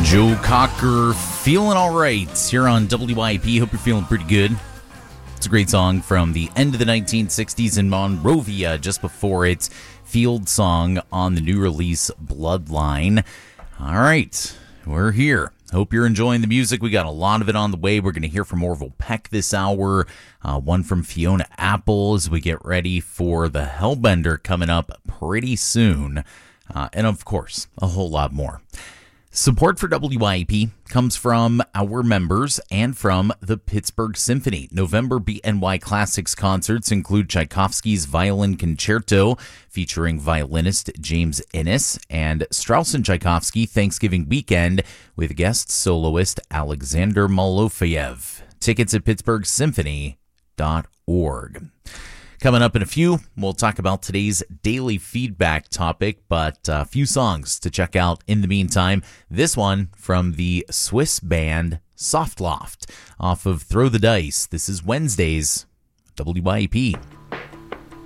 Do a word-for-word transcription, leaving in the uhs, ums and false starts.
Joe Cocker, Feeling All Right, here on W I P. Hope you're feeling pretty good. It's a great song from the end of the nineteen sixties in Monrovia, just before its field song on the new release, Bloodline. All right, we're here. Hope you're enjoying the music. We got a lot of it on the way. We're going to hear from Orville Peck this hour, uh, one from Fiona Apple as we get ready for the Hellbender coming up pretty soon, uh, and of course, a whole lot more. Support for W I P comes from our members and from the Pittsburgh Symphony. November B N Y Classics concerts include Tchaikovsky's Violin Concerto featuring violinist James Innes and Strauss and Tchaikovsky Thanksgiving Weekend with guest soloist Alexander Malofeyev. Tickets at pittsburgh symphony dot org. Coming up in a few, we'll talk about today's daily feedback topic, but a few songs to check out in the meantime. This one from the Swiss band Softloft off of Throw the Dice. This is Wednesday's W I P.